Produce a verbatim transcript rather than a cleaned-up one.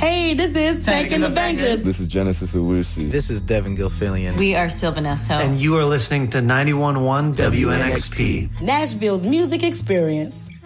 Hey, this is Tank and the Bangers. This is Genesis Owusu. This is Devin Gilfillian. We are Sylvanesso. And you are listening to ninety-one point one W N X P. Nashville's music experience.